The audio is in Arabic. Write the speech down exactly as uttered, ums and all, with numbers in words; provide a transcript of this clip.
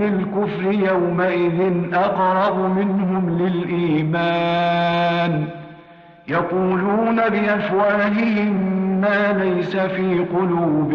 للكفر يومئذ أقرب منهم للإيمان يقولون بأفواههم ما ليس في قلوبهم